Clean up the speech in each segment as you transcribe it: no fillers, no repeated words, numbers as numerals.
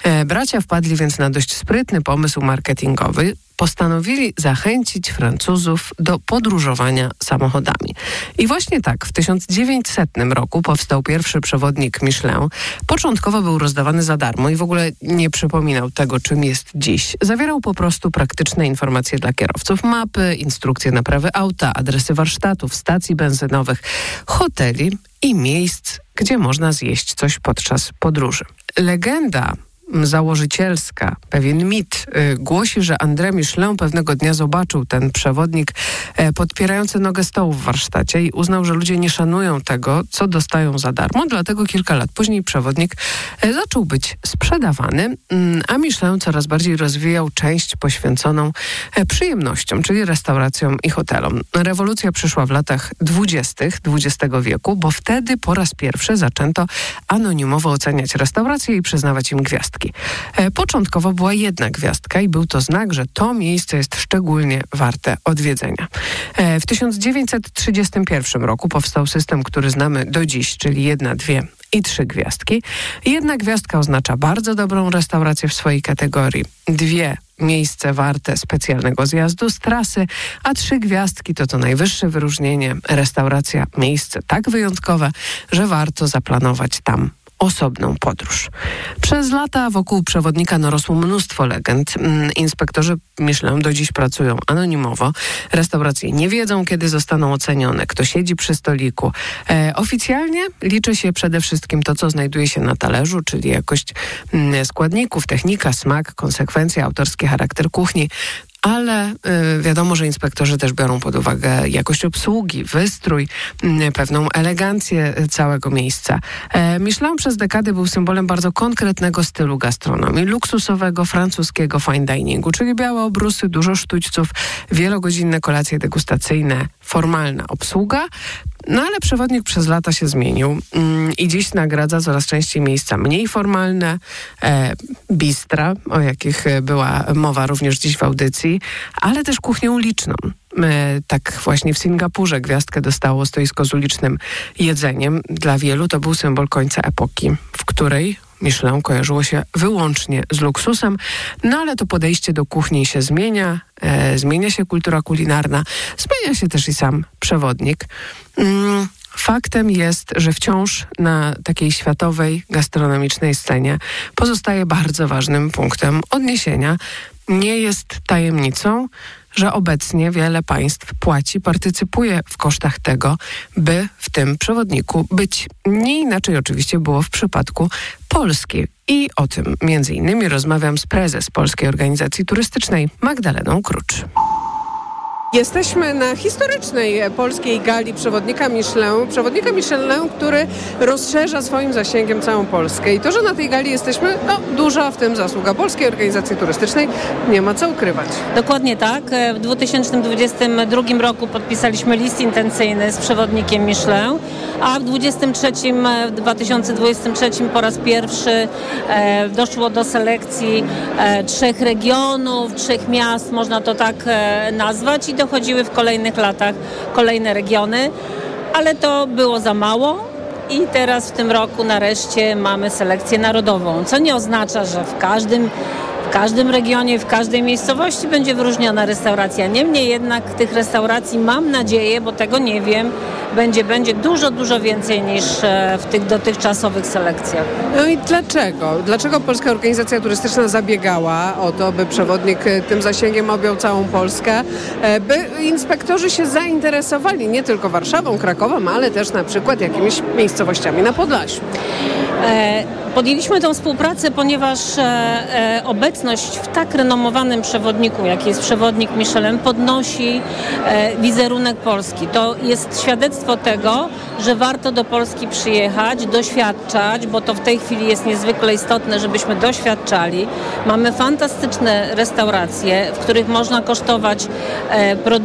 Bracia wpadli więc na dość sprytny pomysł marketingowy. Postanowili zachęcić Francuzów do podróżowania samochodami. I właśnie tak, w 1900 roku powstał pierwszy przewodnik Michelin. Początkowo był rozdawany za darmo i w ogóle nie przypominał tego, czym jest dziś. Zawierał po prostu praktyczne informacje dla kierowców, mapy, instrukcje naprawy auta, adresy warsztatów, stacji benzynowych, hoteli i miejsc, gdzie można zjeść coś podczas podróży. Legenda założycielska, pewien mit głosi, że André Michelin pewnego dnia zobaczył ten przewodnik podpierający nogę stołu w warsztacie i uznał, że ludzie nie szanują tego, co dostają za darmo, dlatego kilka lat później przewodnik zaczął być sprzedawany, a Michelin coraz bardziej rozwijał część poświęconą przyjemnościom, czyli restauracjom i hotelom. Rewolucja przyszła w latach 20. XX wieku, bo wtedy po raz pierwszy zaczęto anonimowo oceniać restauracje i przyznawać im gwiazdki. Początkowo była jedna gwiazdka i był to znak, że to miejsce jest szczególnie warte odwiedzenia. W 1931 roku powstał system, który znamy do dziś, czyli 1, 2 i 3 gwiazdki. 1 gwiazdka oznacza bardzo dobrą restaurację w swojej kategorii. 2 miejsce warte specjalnego zjazdu z trasy, a 3 gwiazdki to najwyższe wyróżnienie, restauracja, miejsce tak wyjątkowe, że warto zaplanować tam osobną podróż. Przez lata wokół przewodnika narosło mnóstwo legend. Inspektorzy Michelin do dziś pracują anonimowo. Restauracje nie wiedzą, kiedy zostaną ocenione, kto siedzi przy stoliku. Oficjalnie liczy się przede wszystkim to, co znajduje się na talerzu, czyli jakość składników, technika, smak, konsekwencja, autorski charakter kuchni. Ale wiadomo, że inspektorzy też biorą pod uwagę jakość obsługi, wystrój, pewną elegancję całego miejsca. Michelin przez dekady był symbolem bardzo konkretnego stylu gastronomii, luksusowego, francuskiego fine diningu, czyli białe obrusy, dużo sztućców, wielogodzinne kolacje degustacyjne, formalna obsługa. No ale przewodnik przez lata się zmienił i dziś nagradza coraz częściej miejsca mniej formalne, bistra, o jakich była mowa również dziś w audycji, ale też kuchnię uliczną. Tak właśnie w Singapurze gwiazdkę dostało stoisko z ulicznym jedzeniem. Dla wielu to był symbol końca epoki, w której Michelin kojarzyło się wyłącznie z luksusem, no ale to podejście do kuchni się zmienia, zmienia się kultura kulinarna, zmienia się też i sam przewodnik. Faktem jest, że wciąż na takiej światowej gastronomicznej scenie pozostaje bardzo ważnym punktem odniesienia. Nie jest tajemnicą, że obecnie wiele państw partycypuje w kosztach tego, by w tym przewodniku być. Nie inaczej oczywiście było w przypadku Polski. I o tym między innymi rozmawiam z prezes Polskiej Organizacji Turystycznej Magdaleną Krucz. Jesteśmy na historycznej polskiej gali przewodnika Michelin, który rozszerza swoim zasięgiem całą Polskę. I to, że na tej gali jesteśmy, duża w tym zasługa Polskiej Organizacji Turystycznej, nie ma co ukrywać. Dokładnie tak. W 2022 roku podpisaliśmy list intencyjny z przewodnikiem Michelin, a w 2023 po raz pierwszy doszło do selekcji 3 regionów, 3 miast, można to tak nazwać, i dochodziły w kolejnych latach kolejne regiony, ale to było za mało i teraz w tym roku nareszcie mamy selekcję narodową, co nie oznacza, że w każdym regionie, w każdej miejscowości będzie wyróżniona restauracja. Niemniej jednak tych restauracji, mam nadzieję, bo tego nie wiem, będzie dużo więcej niż w tych dotychczasowych selekcjach. No i dlaczego? Dlaczego Polska Organizacja Turystyczna zabiegała o to, by przewodnik tym zasięgiem objął całą Polskę, by inspektorzy się zainteresowali nie tylko Warszawą, Krakowem, ale też na przykład jakimiś miejscowościami na Podlasiu? Podjęliśmy tę współpracę, ponieważ obecność w tak renomowanym przewodniku, jaki jest przewodnik Michelin, podnosi wizerunek Polski. To jest świadectwo tego, że warto do Polski przyjechać, doświadczać, bo to w tej chwili jest niezwykle istotne, żebyśmy doświadczali. Mamy fantastyczne restauracje, w których można kosztować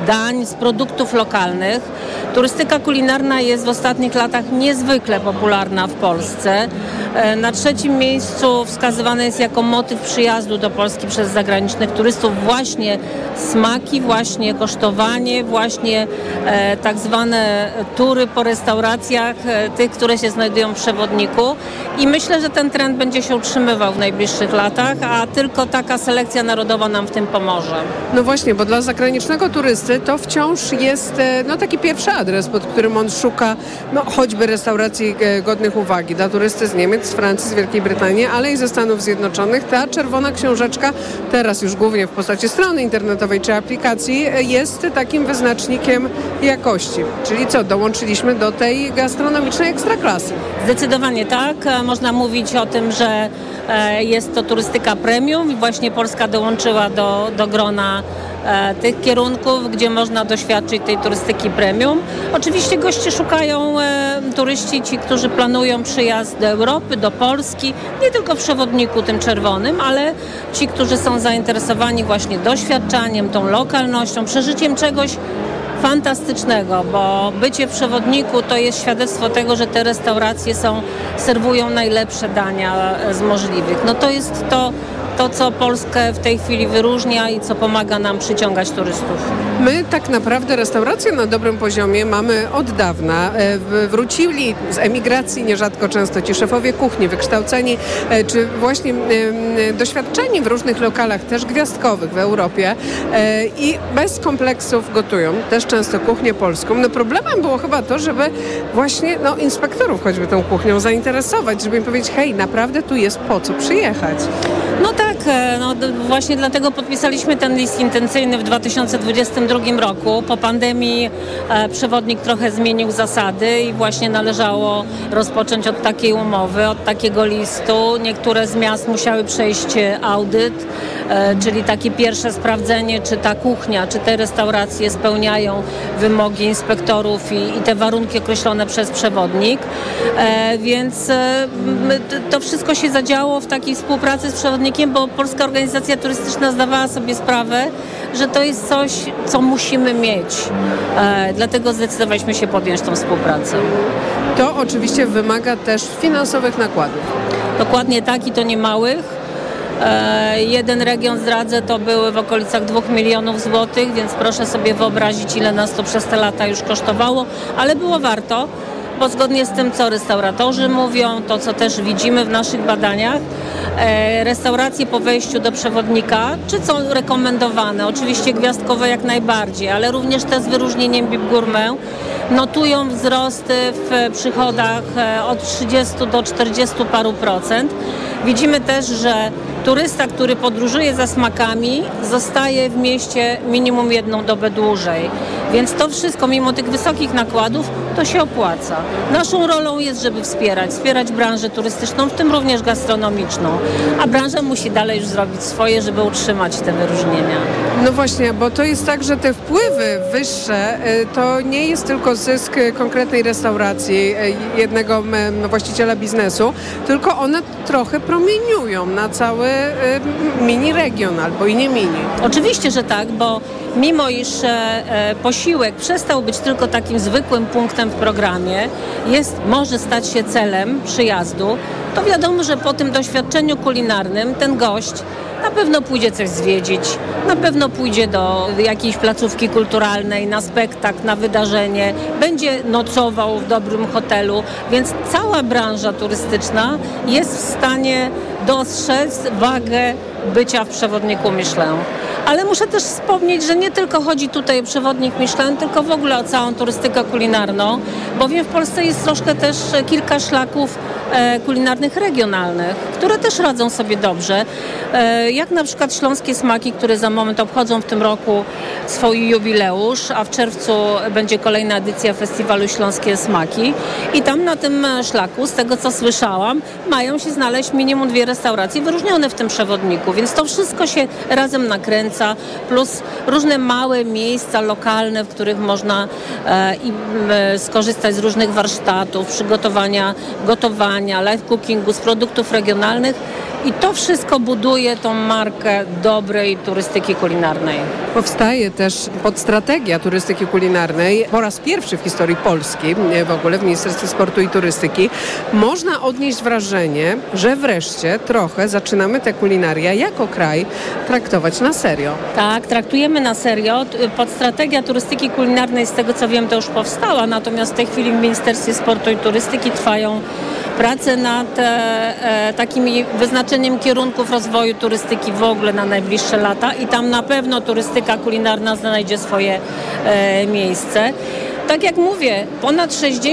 dań z produktów lokalnych. Turystyka kulinarna jest w ostatnich latach niezwykle popularna w Polsce. Na 3. miejscu wskazywany jest jako motyw przyjazdu do Polski przez zagranicznych turystów właśnie smaki, właśnie kosztowanie, właśnie tak zwane tury po restauracjach, tych, które się znajdują w przewodniku. I myślę, że ten trend będzie się utrzymywał w najbliższych latach, a tylko taka selekcja narodowa nam w tym pomoże. No właśnie, bo dla zagranicznego turysty to wciąż jest taki pierwszy adres, pod którym on szuka choćby restauracji godnych uwagi. Dla turysty z Niemiec, z Francji, z Wielkiej Brytanii, ale i ze Stanów Zjednoczonych ta czerwona książeczka, teraz już głównie w postaci strony internetowej czy aplikacji, jest takim wyznacznikiem jakości. Czyli co, dołączyliśmy do tej gastronomicznej ekstraklasy. Zdecydowanie tak. Można mówić o tym, że jest to turystyka premium i właśnie Polska dołączyła do grona tych kierunków, gdzie można doświadczyć tej turystyki premium. Oczywiście goście szukają, turyści, ci, którzy planują przyjazd do Europy, do Polski, nie tylko w przewodniku tym czerwonym, ale ci, którzy są zainteresowani właśnie doświadczaniem, tą lokalnością, przeżyciem czegoś fantastycznego, bo bycie w przewodniku to jest świadectwo tego, że te restauracje serwują najlepsze dania z możliwych. No to jest to, co Polskę w tej chwili wyróżnia i co pomaga nam przyciągać turystów. My tak naprawdę restauracje na dobrym poziomie mamy od dawna. Wrócili z emigracji nierzadko często ci szefowie kuchni, wykształceni czy właśnie doświadczeni w różnych lokalach, też gwiazdkowych w Europie i bez kompleksów gotują też często kuchnię polską. No problemem było chyba to, żeby właśnie inspektorów choćby tą kuchnią zainteresować, żeby im powiedzieć, hej, naprawdę tu jest po co przyjechać. No tak, właśnie dlatego podpisaliśmy ten list intencyjny w 2022 roku. Po pandemii przewodnik trochę zmienił zasady i właśnie należało rozpocząć od takiej umowy, od takiego listu. Niektóre z miast musiały przejść audyt, czyli takie pierwsze sprawdzenie, czy ta kuchnia, czy te restauracje spełniają wymogi inspektorów i te warunki określone przez przewodnik. Więc to wszystko się zadziało w takiej współpracy z przewodnikiem, bo Polska Organizacja Turystyczna zdawała sobie sprawę, że to jest coś, co musimy mieć. Dlatego zdecydowaliśmy się podjąć tą współpracę. To oczywiście wymaga też finansowych nakładów. Dokładnie tak i to nie małych. Jeden region, zdradzę, to były w okolicach 2 milionów złotych, więc proszę sobie wyobrazić, ile nas to przez te lata już kosztowało, ale było warto, bo zgodnie z tym, co restauratorzy mówią, to co też widzimy w naszych badaniach, restauracje po wejściu do przewodnika, czy są rekomendowane, oczywiście gwiazdkowe jak najbardziej, ale również te z wyróżnieniem BIP Gourmet, notują wzrosty w przychodach od 30 do 40 paru procent. Widzimy też, że turysta, który podróżuje za smakami, zostaje w mieście minimum 1 dobę dłużej. Więc to wszystko, mimo tych wysokich nakładów, to się opłaca. Naszą rolą jest, żeby wspierać branżę turystyczną, w tym również gastronomiczną. A branża musi dalej już zrobić swoje, żeby utrzymać te wyróżnienia. No właśnie, bo to jest tak, że te wpływy wyższe to nie jest tylko zysk konkretnej restauracji, jednego właściciela biznesu, tylko one trochę promieniują na cały mini region albo i nie mini. Oczywiście, że tak, bo mimo iż posiłek przestał być tylko takim zwykłym punktem w programie, może stać się celem przyjazdu, to wiadomo, że po tym doświadczeniu kulinarnym ten gość na pewno pójdzie coś zwiedzić, na pewno pójdzie do jakiejś placówki kulturalnej, na spektakl, na wydarzenie, będzie nocował w dobrym hotelu, więc cała branża turystyczna jest w stanie dostrzec wagę bycia w przewodniku Michelin. Ale muszę też wspomnieć, że nie tylko chodzi tutaj o przewodnik Michelin, tylko w ogóle o całą turystykę kulinarną, bowiem w Polsce jest troszkę też kilka szlaków kulinarnych regionalnych, które też radzą sobie dobrze, jak na przykład Śląskie Smaki, które za moment obchodzą w tym roku swój jubileusz, a w czerwcu będzie kolejna edycja festiwalu Śląskie Smaki i tam na tym szlaku, z tego co słyszałam, mają się znaleźć minimum 2 restauracje wyróżnione w tym przewodniku, więc to wszystko się razem nakręca, plus różne małe miejsca lokalne, w których można skorzystać z różnych warsztatów, przygotowania, gotowania, live cookingu, z produktów regionalnych. I to wszystko buduje tą markę dobrej turystyki kulinarnej. Powstaje też podstrategia turystyki kulinarnej po raz pierwszy w historii Polski, w ogóle w Ministerstwie Sportu i Turystyki. Można odnieść wrażenie, że wreszcie trochę zaczynamy tę kulinarię jako kraj traktować na serio. Tak, traktujemy na serio. Podstrategia turystyki kulinarnej, z tego co wiem, to już powstała, natomiast w tej chwili w Ministerstwie Sportu i Turystyki trwają prace nad takimi wyznaczeniem kierunków rozwoju turystyki w ogóle na najbliższe lata i tam na pewno turystyka kulinarna znajdzie swoje miejsce. Tak jak mówię, ponad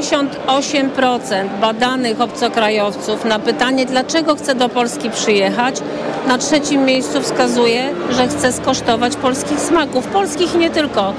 68% badanych obcokrajowców na pytanie, dlaczego chce do Polski przyjechać, na 3. miejscu wskazuje, że chce skosztować polskich smaków, polskich i nie tylko.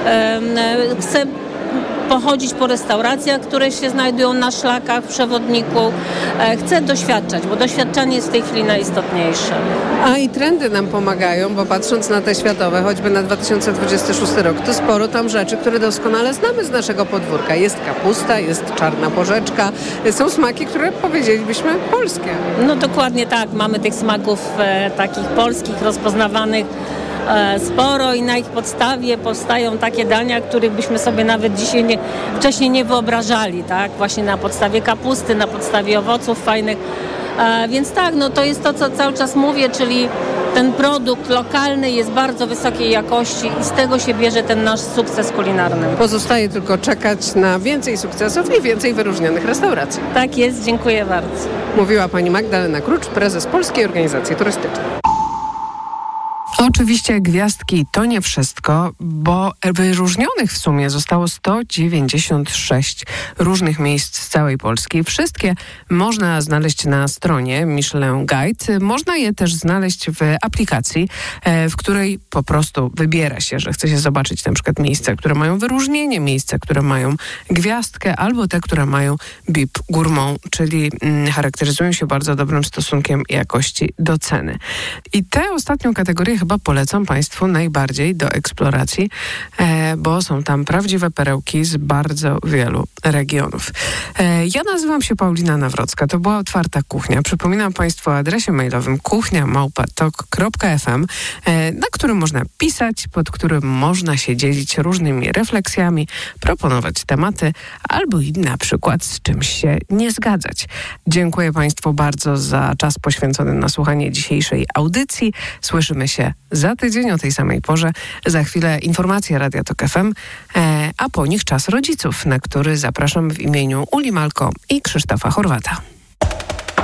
Chce pochodzić po restauracjach, które się znajdują na szlakach, w przewodniku. Chcę doświadczać, bo doświadczenie jest w tej chwili najistotniejsze. A i trendy nam pomagają, bo patrząc na te światowe, choćby na 2026 rok, to sporo tam rzeczy, które doskonale znamy z naszego podwórka. Jest kapusta, jest czarna porzeczka. Są smaki, które powiedzielibyśmy polskie. No dokładnie tak. Mamy tych smaków takich polskich, rozpoznawanych sporo i na ich podstawie powstają takie dania, których byśmy sobie nawet dzisiaj wcześniej nie wyobrażali, tak? Właśnie na podstawie kapusty, na podstawie owoców fajnych. Więc tak, no to jest to, co cały czas mówię, czyli ten produkt lokalny jest bardzo wysokiej jakości i z tego się bierze ten nasz sukces kulinarny. Pozostaje tylko czekać na więcej sukcesów i więcej wyróżnionych restauracji. Tak jest, dziękuję bardzo. Mówiła pani Magdalena Krucz, prezes Polskiej Organizacji Turystycznej. Oczywiście gwiazdki to nie wszystko, bo wyróżnionych w sumie zostało 196 różnych miejsc z całej Polski. Wszystkie można znaleźć na stronie Michelin Guide. Można je też znaleźć w aplikacji, w której po prostu wybiera się, że chce się zobaczyć na przykład miejsca, które mają wyróżnienie, miejsca, które mają gwiazdkę, albo te, które mają BIP Gourmand, czyli charakteryzują się bardzo dobrym stosunkiem jakości do ceny. I tę ostatnią kategorię chyba polecam Państwu najbardziej do eksploracji, bo są tam prawdziwe perełki z bardzo wielu regionów. Ja nazywam się Paulina Nawrocka. To była Otwarta Kuchnia. Przypominam Państwu o adresie mailowym kuchnia@tok.fm, na którym można pisać, pod którym można się dzielić różnymi refleksjami, proponować tematy albo i na przykład z czymś się nie zgadzać. Dziękuję Państwu bardzo za czas poświęcony na słuchanie dzisiejszej audycji. Słyszymy się za tydzień o tej samej porze. Za chwilę informacje Radia Tok FM, a po nich Czas Rodziców, na który zapraszam w imieniu Uli Malko i Krzysztofa Chorwata.